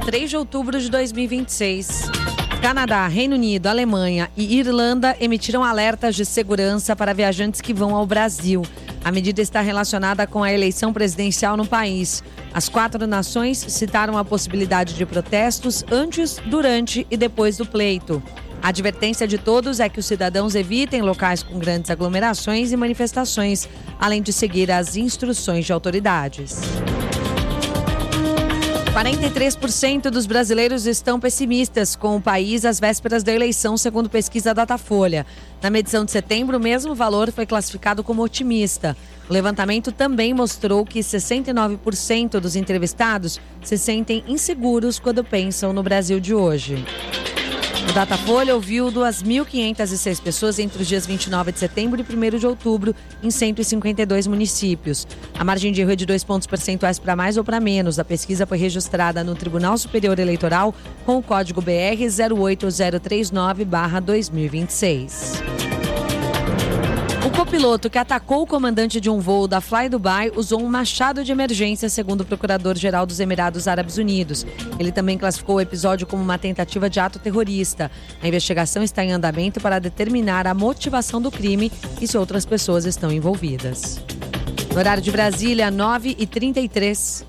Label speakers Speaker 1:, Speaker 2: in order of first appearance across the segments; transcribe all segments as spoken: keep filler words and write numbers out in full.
Speaker 1: três de outubro de dois mil e vinte e seis. Canadá, Reino Unido, Alemanha e Irlanda emitiram alertas de segurança para viajantes que vão ao Brasil. A medida está relacionada com a eleição presidencial no país. As quatro nações citaram a possibilidade de protestos antes, durante e depois do pleito. A advertência de todos é que os cidadãos evitem locais com grandes aglomerações e manifestações, além de seguir as instruções de autoridades. quarenta e três por cento dos brasileiros estão pessimistas com o país às vésperas da eleição, segundo pesquisa Datafolha. Na medição de setembro, o mesmo valor foi classificado como otimista. O levantamento também mostrou que sessenta e nove por cento dos entrevistados se sentem inseguros quando pensam no Brasil de hoje. O Datafolha ouviu duas mil quinhentas e seis pessoas entre os dias vinte e nove de setembro e primeiro de outubro em cento e cinquenta e dois municípios. A margem de erro é de dois pontos percentuais para mais ou para menos. A pesquisa foi registrada no Tribunal Superior Eleitoral com o código B R zero oito zero três nove barra dois mil e vinte e seis. O copiloto que atacou o comandante de um voo da Fly Dubai usou um machado de emergência, segundo o procurador-geral dos Emirados Árabes Unidos. Ele também classificou o episódio como uma tentativa de ato terrorista. A investigação está em andamento para determinar a motivação do crime e se outras pessoas estão envolvidas. No horário de Brasília, nove e trinta e três.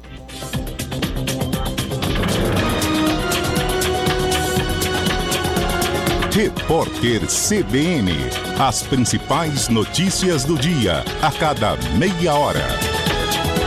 Speaker 2: Repórter C B N. As principais notícias do dia, a cada meia hora.